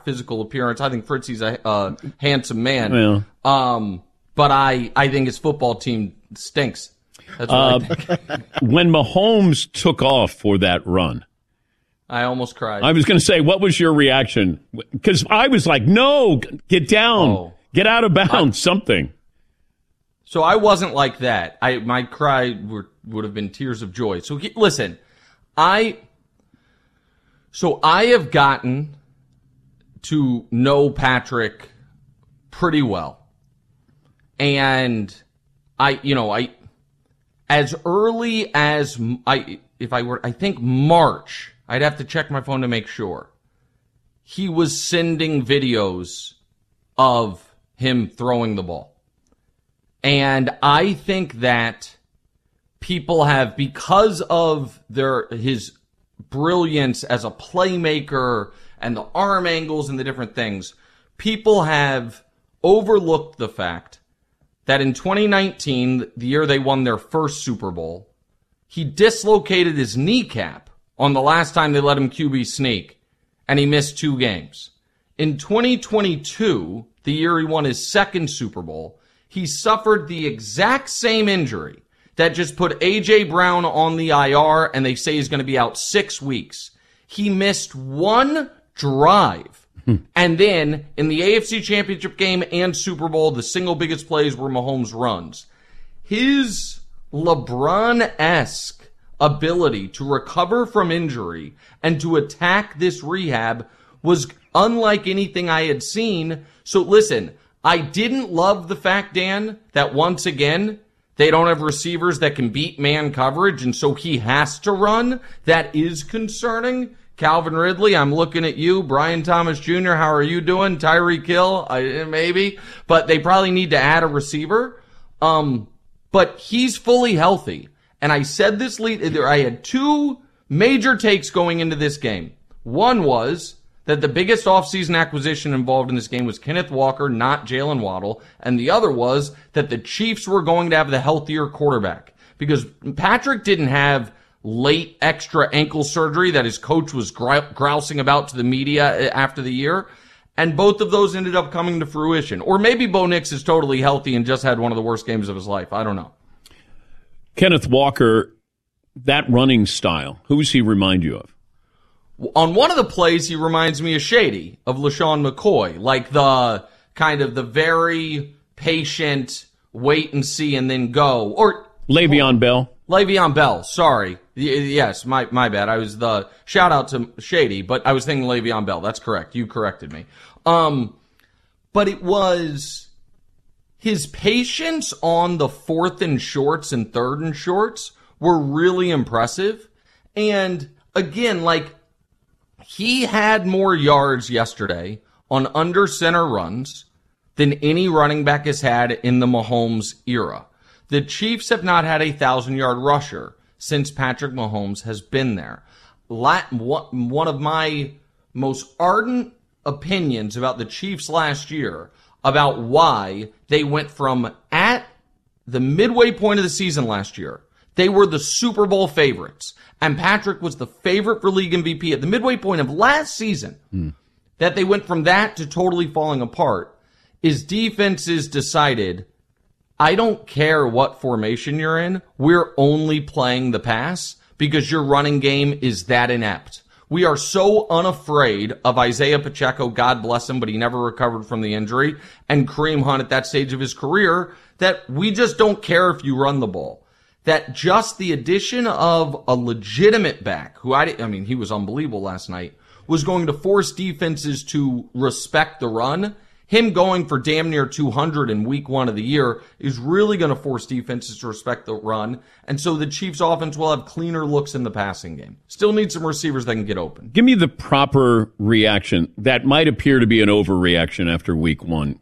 physical appearance. I think Fritzy's a handsome man. Yeah. But I think his football team stinks. That's what I think. When Mahomes took off for that run, I almost cried. I was going to say, what was your reaction? Because I was like, no, get down, get out of bounds, something. So I wasn't like that. My cry would have been tears of joy. So listen, I have gotten to know Patrick pretty well. And I as early as I think March, I'd have to check my phone to make sure, he was sending videos of him throwing the ball. And I think that people have, because of his brilliance as a playmaker and the arm angles and the different things, people have overlooked the fact that in 2019, the year they won their first Super Bowl, he dislocated his kneecap on the last time they let him QB sneak, and he missed 2 games. In 2022, the year he won his second Super Bowl, he suffered the exact same injury that just put A.J. Brown on the IR, and they say he's going to be out 6 weeks. He missed 1 drive. And then, in the AFC Championship game and Super Bowl, the single biggest plays were Mahomes' runs. His LeBron-esque ability to recover from injury and to attack this rehab was unlike anything I had seen. So listen, I didn't love the fact, Dan, that once again, they don't have receivers that can beat man coverage, and so he has to run. That is concerning. Calvin Ridley, I'm looking at you. Brian Thomas Jr., how are you doing? Tyreek Hill, maybe. But they probably need to add a receiver. But he's fully healthy. And I said this I had 2 major takes going into this game. One was that the biggest offseason acquisition involved in this game was Kenneth Walker, not Jalen Waddle. And the other was that the Chiefs were going to have the healthier quarterback. Because Patrick didn't have late extra ankle surgery that his coach was grousing about to the media after the year. And both of those ended up coming to fruition. Or maybe Bo Nix is totally healthy and just had one of the worst games of his life. I don't know. Kenneth Walker, that running style, who does he remind you of? On one of the plays, he reminds me of Shady, of LaShawn McCoy. Like the kind of the very patient, wait and see and then go. Or Le'Veon Bell. Le'Veon Bell, sorry. Yes, my bad. I was the shout out to Shady, but I was thinking Le'Veon Bell. That's correct. You corrected me. But it was his patience on the 4th and shorts and 3rd and shorts were really impressive. And again, like, he had more yards yesterday on under center runs than any running back has had in the Mahomes era. The Chiefs have not had a 1,000-yard rusher since Patrick Mahomes has been there. One of my most ardent opinions about the Chiefs last year, about why they went from at the midway point of the season last year, they were the Super Bowl favorites, and Patrick was the favorite for league MVP at the midway point of last season, that they went from that to totally falling apart, is defenses decided, I don't care what formation you're in. We're only playing the pass because your running game is that inept. We are so unafraid of Isaiah Pacheco, God bless him, but he never recovered from the injury, and Kareem Hunt at that stage of his career, that we just don't care if you run the ball. That just the addition of a legitimate back, who he was unbelievable last night, was going to force defenses to respect the run. Him going for damn near 200 in week 1 of the year is really going to force defenses to respect the run. And so the Chiefs offense will have cleaner looks in the passing game. Still need some receivers that can get open. Give me the proper reaction. That might appear to be an overreaction after week 1.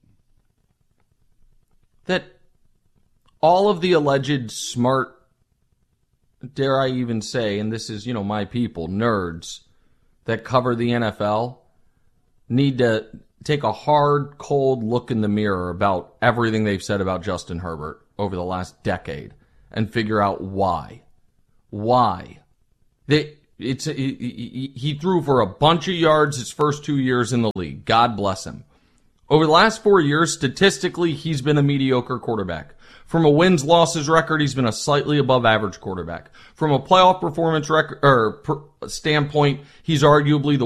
That all of the alleged smart, dare I even say, and this is, my people, nerds that cover the NFL, need to take a hard, cold look in the mirror about everything they've said about Justin Herbert over the last decade and figure out why. Why? He threw for a bunch of yards his first 2 years in the league. God bless him. Over the last 4 years, statistically, he's been a mediocre quarterback. From a wins-losses record, he's been a slightly above average quarterback. From a playoff performance standpoint, he's arguably the